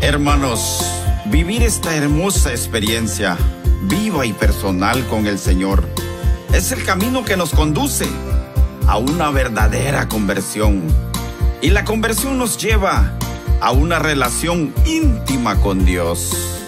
Hermanos, vivir esta hermosa experiencia viva y personal con el Señor es el camino que nos conduce a una verdadera conversión. Y la conversión nos lleva a una relación íntima con Dios.